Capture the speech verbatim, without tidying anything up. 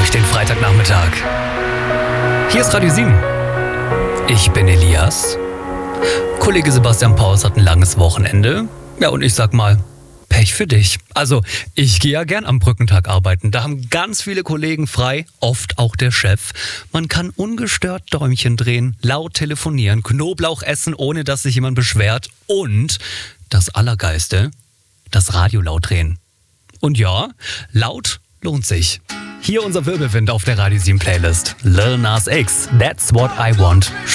durch den Freitagnachmittag. Hier ist Radio sieben. Ich bin Elias. Kollege Sebastian Paus hat ein langes Wochenende. Ja, und ich sag mal, Pech für dich. Also, ich gehe ja gern am Brückentag arbeiten. Da haben ganz viele Kollegen frei, oft auch der Chef. Man kann ungestört Däumchen drehen, laut telefonieren, Knoblauch essen, ohne dass sich jemand beschwert. Und das Allergeiste, das Radio laut drehen. Und ja, laut lohnt sich. Hier unser Wirbelwind auf der Radio sieben Playlist. Lil Nas X, That's What I Want.